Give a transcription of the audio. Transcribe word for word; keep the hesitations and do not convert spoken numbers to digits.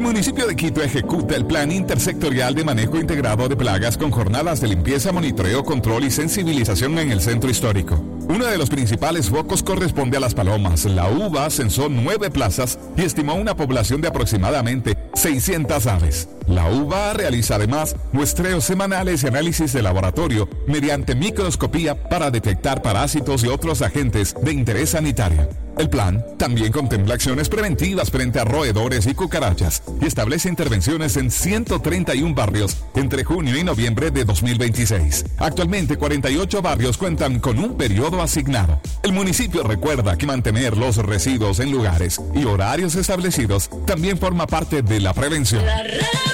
municipio de Quito ejecuta el Plan Intersectorial de Manejo Integrado de Plagas con jornadas de limpieza, monitoreo, control y sensibilización en el centro histórico. Uno de los principales focos corresponde a las palomas. La U B A censó nueve plazas y estimó una población de aproximadamente seiscientas aves. La U B A realiza además muestreos semanales y análisis de laboratorio mediante microscopía para detectar parásitos y otros agentes de interés sanitario. El plan también contempla acciones preventivas frente a roedores y cucarachas y establece intervenciones en ciento treinta y uno barrios entre junio y noviembre de dos mil veintiséis. Actualmente cuarenta y ocho barrios cuentan con un periodo asignado. El municipio recuerda que mantener los residuos en lugares y horarios establecidos también forma parte de la prevención. La